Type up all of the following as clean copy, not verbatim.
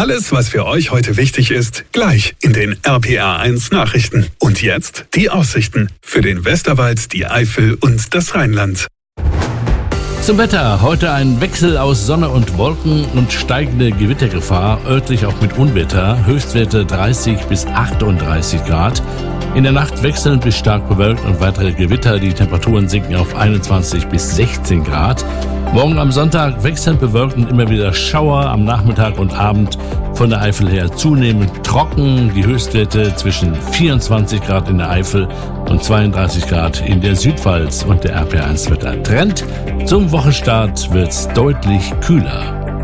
Alles, was für euch heute wichtig ist, gleich in den RPR1 Nachrichten. Und jetzt die Aussichten für den Westerwald, die Eifel und das Rheinland. Zum Wetter. Heute ein Wechsel aus Sonne und Wolken und steigende Gewittergefahr, örtlich auch mit Unwetter. Höchstwerte 30 bis 38 Grad. In der Nacht wechselnd bis stark bewölkt und weitere Gewitter. Die Temperaturen sinken auf 21 bis 16 Grad. Morgen am Sonntag wechselnd bewölkt und immer wieder Schauer am Nachmittag und Abend. Von der Eifel her zunehmend trocken. Die Höchstwerte zwischen 24 Grad in der Eifel und 32 Grad in der Südpfalz. Und der RPR1 Wettertrend. Zum Wochenstart wird's deutlich kühler.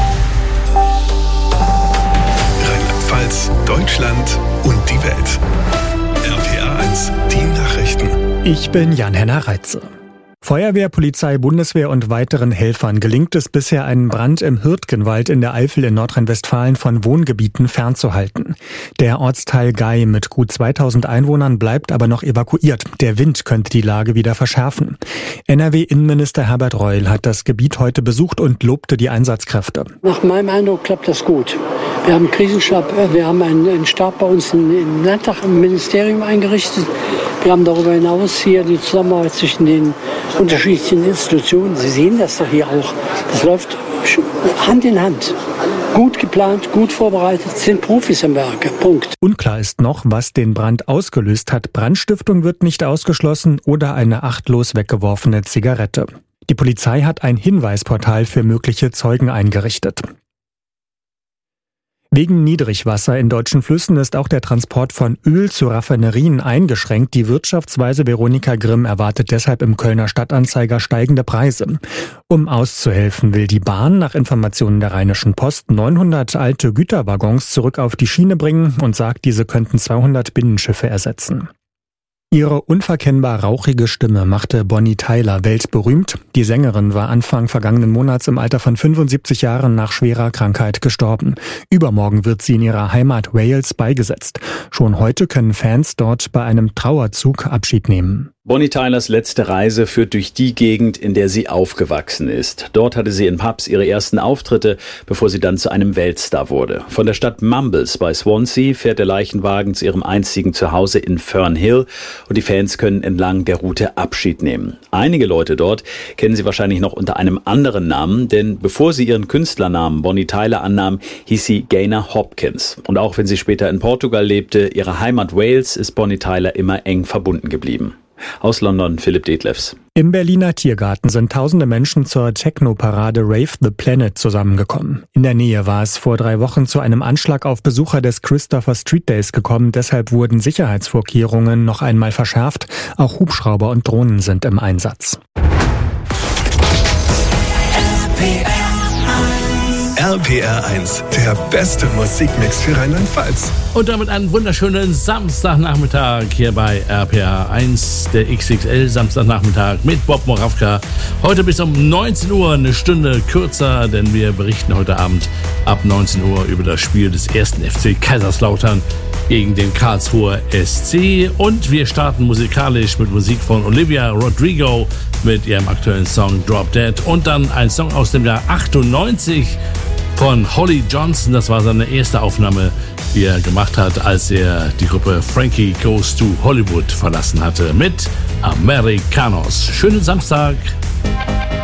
Rheinland-Pfalz, Deutschland und die Welt. RPR1, die Nachrichten. Ich bin Jan-Henner Reitze. Feuerwehr, Polizei, Bundeswehr und weiteren Helfern gelingt es bisher, einen Brand im Hürtgenwald in der Eifel in Nordrhein-Westfalen von Wohngebieten fernzuhalten. Der Ortsteil Gei mit gut 2000 Einwohnern bleibt aber noch evakuiert. Der Wind könnte die Lage wieder verschärfen. NRW-Innenminister Herbert Reul hat das Gebiet heute besucht und lobte die Einsatzkräfte. Nach meinem Eindruck klappt das gut. Wir haben einen Krisenstab, wir haben einen Stab bei uns im Landtag, im Ministerium eingerichtet. Wir haben darüber hinaus hier die Zusammenarbeit zwischen den unterschiedlichen Institutionen. Sie sehen das doch hier auch. Das läuft Hand in Hand. Gut geplant, gut vorbereitet, sind Profis im Werke. Punkt. Unklar ist noch, was den Brand ausgelöst hat. Brandstiftung wird nicht ausgeschlossen oder eine achtlos weggeworfene Zigarette. Die Polizei hat ein Hinweisportal für mögliche Zeugen eingerichtet. Wegen Niedrigwasser in deutschen Flüssen ist auch der Transport von Öl zu Raffinerien eingeschränkt. Die Wirtschaftsweise Veronika Grimm erwartet deshalb im Kölner Stadtanzeiger steigende Preise. Um auszuhelfen, will die Bahn nach Informationen der Rheinischen Post 900 alte Güterwaggons zurück auf die Schiene bringen und sagt, diese könnten 200 Binnenschiffe ersetzen. Ihre unverkennbar rauchige Stimme machte Bonnie Tyler weltberühmt. Die Sängerin war Anfang vergangenen Monats im Alter von 75 Jahren nach schwerer Krankheit gestorben. Übermorgen wird sie in ihrer Heimat Wales beigesetzt. Schon heute können Fans dort bei einem Trauerzug Abschied nehmen. Bonnie Tylers letzte Reise führt durch die Gegend, in der sie aufgewachsen ist. Dort hatte sie in Pubs ihre ersten Auftritte, bevor sie dann zu einem Weltstar wurde. Von der Stadt Mumbles bei Swansea fährt der Leichenwagen zu ihrem einzigen Zuhause in Fernhill und die Fans können entlang der Route Abschied nehmen. Einige Leute dort kennen sie wahrscheinlich noch unter einem anderen Namen, denn bevor sie ihren Künstlernamen Bonnie Tyler annahm, hieß sie Gaynor Hopkins. Und auch wenn sie später in Portugal lebte, ihrer Heimat Wales ist Bonnie Tyler immer eng verbunden geblieben. Aus London, Philipp Detlefs. Im Berliner Tiergarten sind tausende Menschen zur Techno-Parade Rave the Planet zusammengekommen. In der Nähe war es vor 3 Wochen zu einem Anschlag auf Besucher des Christopher Street Days gekommen. Deshalb wurden Sicherheitsvorkehrungen noch einmal verschärft. Auch Hubschrauber und Drohnen sind im Einsatz. RPR1, der beste Musikmix für Rheinland-Pfalz. Und damit einen wunderschönen Samstagnachmittag hier bei RPR1, der XXL Samstagnachmittag mit Bob Morawka. Heute bis um 19 Uhr, eine Stunde kürzer, denn wir berichten heute Abend ab 19 Uhr über das Spiel des 1. FC Kaiserslautern gegen den Karlsruher SC. Und wir starten musikalisch mit Musik von Olivia Rodrigo mit ihrem aktuellen Song Drop Dead und dann ein Song aus dem Jahr 98 von Holly Johnson. Das war seine erste Aufnahme, die er gemacht hat, als er die Gruppe Frankie Goes to Hollywood verlassen hatte mit Americanos. Schönen Samstag.